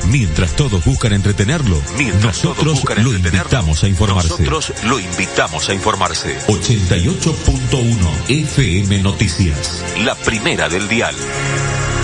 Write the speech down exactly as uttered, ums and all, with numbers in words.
Mientras todos buscan entretenerlo, Mientras todos nosotros buscan lo entretenerlo, invitamos a informarse. Nosotros lo invitamos a informarse. ochenta y ocho punto uno F M Noticias. La primera del dial.